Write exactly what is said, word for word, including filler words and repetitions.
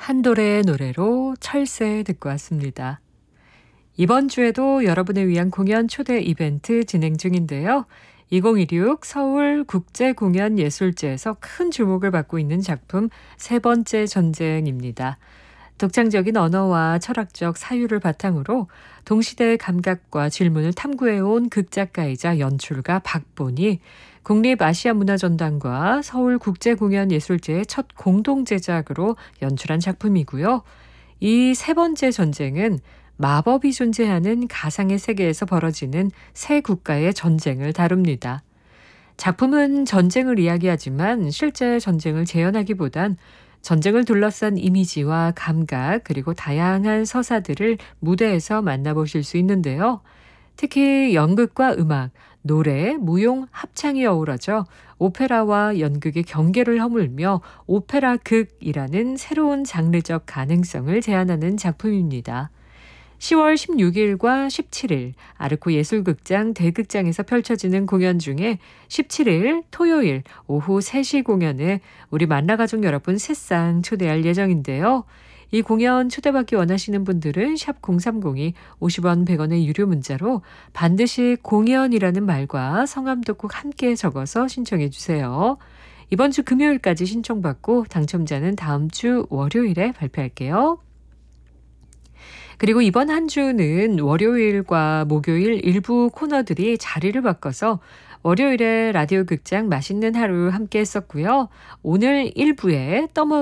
한돌의 노래로 철새 듣고 왔습니다. 이번 주에도 여러분을 위한 공연 초대 이벤트 진행 중인데요. 이천이십육 서울국제공연예술제에서 큰 주목을 받고 있는 작품 세 번째 전쟁입니다. 독창적인 언어와 철학적 사유를 바탕으로 동시대의 감각과 질문을 탐구해온 극작가이자 연출가 박본이 국립아시아문화전당과 서울국제공연예술제의 첫 공동제작으로 연출한 작품이고요. 이 세 번째 전쟁은 마법이 존재하는 가상의 세계에서 벌어지는 세 국가의 전쟁을 다룹니다. 작품은 전쟁을 이야기하지만 실제 전쟁을 재현하기보단 전쟁을 둘러싼 이미지와 감각 그리고 다양한 서사들을 무대에서 만나보실 수 있는데요. 특히 연극과 음악, 노래, 무용, 합창이 어우러져 오페라와 연극의 경계를 허물며 오페라극이라는 새로운 장르적 가능성을 제안하는 작품입니다. 시월 십육일과 십칠일 아르코 예술극장 대극장에서 펼쳐지는 공연 중에 십칠일 토요일 오후 세 시 공연에 우리 만나가족 여러분 새싹 초대할 예정인데요. 이 공연 초대받기 원하시는 분들은 샵 공삼공이 오십 원 백 원의 유료 문자로 반드시 공연이라는 말과 성함도 꼭 함께 적어서 신청해 주세요. 이번 주 금요일까지 신청받고 당첨자는 다음 주 월요일에 발표할게요. 그리고 이번 한 주는 월요일과 목요일 일부 코너들이 자리를 바꿔서 월요일에 라디오 극장 맛있는 하루 함께 했었고요. 오늘 일 부에 떠먹